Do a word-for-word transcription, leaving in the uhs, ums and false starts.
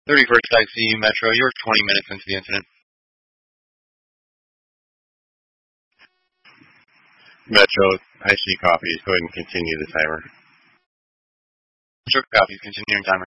thirty-first I C U Metro, you're twenty minutes into the incident. Metro, I C copies. Go ahead and continue the timer. Metro copies, continuing timer.